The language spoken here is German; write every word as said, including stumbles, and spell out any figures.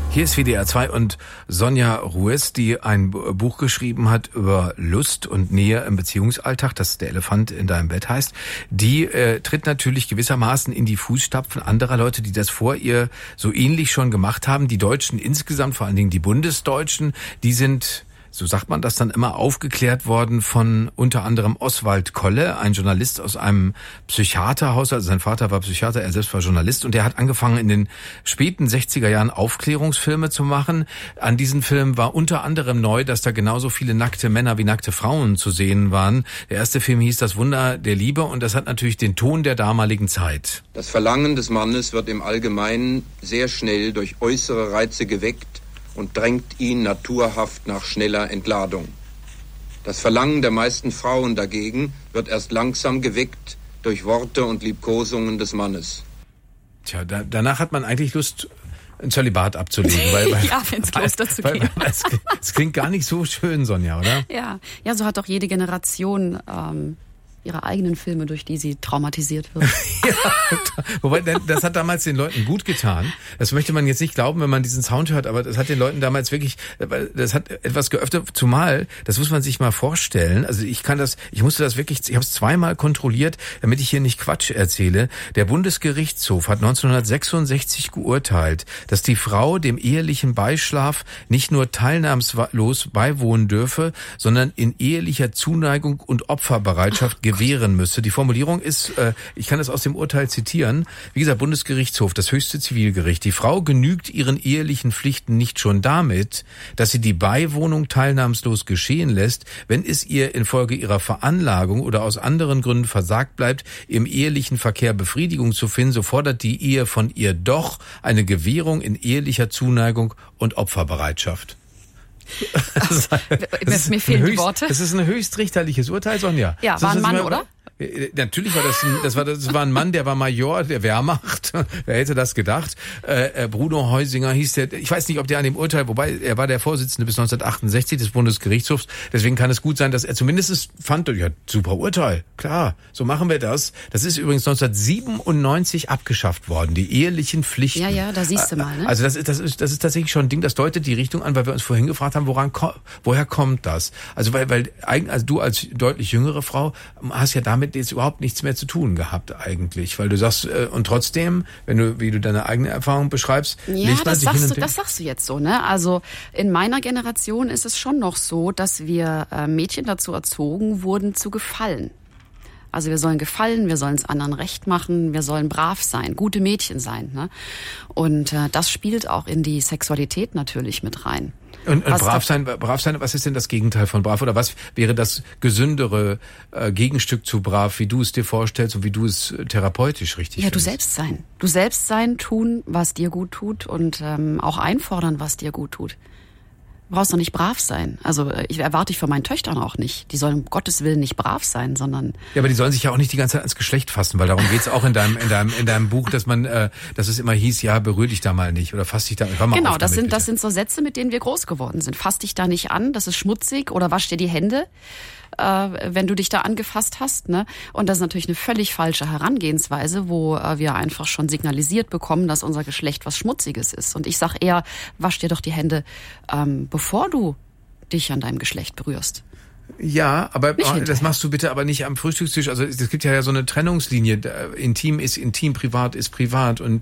Hier ist W D R zwei und Sonja Ruiz, die ein Buch geschrieben hat über Lust und Nähe im Beziehungsalltag, das Der Elefant in deinem Bett heißt. Die äh, tritt natürlich gewissermaßen in die Fußstapfen anderer Leute, die das vor ihr so ähnlich schon gemacht haben. Die Deutschen insgesamt, vor allen Dingen die Bundesdeutschen, die sind... so sagt man das dann immer, aufgeklärt worden von unter anderem Oswald Kolle, ein Journalist aus einem Psychiaterhaus. Also sein Vater war Psychiater, er selbst war Journalist, und der hat angefangen in den späten sechziger Jahren Aufklärungsfilme zu machen. An diesen Filmen war unter anderem neu, dass da genauso viele nackte Männer wie nackte Frauen zu sehen waren. Der erste Film hieß Das Wunder der Liebe, und das hat natürlich den Ton der damaligen Zeit. Das Verlangen des Mannes wird im Allgemeinen sehr schnell durch äußere Reize geweckt und drängt ihn naturhaft nach schneller Entladung. Das Verlangen der meisten Frauen dagegen wird erst langsam geweckt durch Worte und Liebkosungen des Mannes. Tja, da, danach hat man eigentlich Lust, ein Zölibat abzulegen. Weil, weil, ja, ins Kloster zu gehen. Es das klingt gar nicht so schön, Sonja, oder? Ja, ja, so hat doch jede Generation ähm, ihre eigenen Filme, durch die sie traumatisiert wird. Ja, wobei, das hat damals den Leuten gut getan. Das möchte man jetzt nicht glauben, wenn man diesen Sound hört, aber das hat den Leuten damals wirklich, das hat etwas geöffnet, zumal, das muss man sich mal vorstellen, also ich kann das, ich musste das wirklich, ich habe es zweimal kontrolliert, damit ich hier nicht Quatsch erzähle. Der Bundesgerichtshof hat neunzehnhundertsechsundsechzig geurteilt, dass die Frau dem ehelichen Beischlaf nicht nur teilnahmslos beiwohnen dürfe, sondern in ehelicher Zuneigung und Opferbereitschaft gewähren müsse. Die Formulierung ist, äh, ich kann das aus dem Urteil zitieren, wie gesagt, Bundesgerichtshof, das höchste Zivilgericht. Die Frau genügt ihren ehelichen Pflichten nicht schon damit, dass sie die Beiwohnung teilnahmslos geschehen lässt, wenn es ihr infolge ihrer Veranlagung oder aus anderen Gründen versagt bleibt, im ehelichen Verkehr Befriedigung zu finden, so fordert die Ehe von ihr doch eine Gewährung in ehelicher Zuneigung und Opferbereitschaft. Das ist, mir fehlen höchst, die Worte. Das ist ein höchstrichterliches Urteil, Sonja. Ja, war ein Mann, oder? Natürlich war das ein, das war, das war ein Mann, der war Major der Wehrmacht. Wer hätte das gedacht? Äh, Bruno Heusinger hieß der, ich weiß nicht, ob der an dem Urteil, wobei er war der Vorsitzende bis neunzehnhundertachtundsechzig des Bundesgerichtshofs. Deswegen kann es gut sein, dass er zumindest fand, ja, super Urteil. Klar, so machen wir das. Das ist übrigens neunzehnhundertsiebenundneunzig abgeschafft worden, die ehelichen Pflichten. Ja, ja, da siehst du mal, ne? Also das ist, das ist, das ist tatsächlich schon ein Ding, das deutet die Richtung an, weil wir uns vorhin gefragt haben, woran, woher kommt das? Also weil, weil, also du als deutlich jüngere Frau hast ja damit jetzt überhaupt nichts mehr zu tun gehabt eigentlich, weil du sagst, äh, und trotzdem, wenn du, wie du deine eigene Erfahrung beschreibst, ja, legt man das sich sagst hin du, und das sagst du jetzt so, ne? Also in meiner Generation ist es schon noch so, dass wir äh, Mädchen dazu erzogen wurden, zu gefallen. Also wir sollen gefallen, wir sollen es anderen recht machen, wir sollen brav sein, gute Mädchen sein, ne? Und äh, das spielt auch in die Sexualität natürlich mit rein. Und, und brav sein, brav sein, was ist denn das Gegenteil von brav? Oder was wäre das gesündere äh, Gegenstück zu brav, wie du es dir vorstellst und wie du es äh, therapeutisch richtig Ja, findest? du selbst sein. Du selbst sein, tun, was dir gut tut, und ähm, auch einfordern, was dir gut tut. Du brauchst doch nicht brav sein. Also ich erwarte ich von meinen Töchtern auch nicht. Die sollen um Gottes Willen nicht brav sein, sondern... Ja, aber die sollen sich ja auch nicht die ganze Zeit ans Geschlecht fassen, weil darum geht's auch in deinem in deinem in deinem Buch, dass man, äh, dass es immer hieß, ja, berühr dich da mal nicht oder fass dich da, hör mal Genau, auf das damit, sind bitte. das sind so Sätze, mit denen wir groß geworden sind. Fass dich da nicht an, das ist schmutzig, oder wasch dir die Hände, äh, wenn du dich da angefasst hast, ne? Und das ist natürlich eine völlig falsche Herangehensweise, wo äh, wir einfach schon signalisiert bekommen, dass unser Geschlecht was Schmutziges ist. Und ich sag eher, wasch dir doch die Hände, ähm, bevor du dich an deinem Geschlecht berührst. Ja, aber Nicht das hinterher. machst du bitte aber nicht am Frühstückstisch. Also es gibt ja so eine Trennungslinie. Intim ist intim, privat ist privat. Und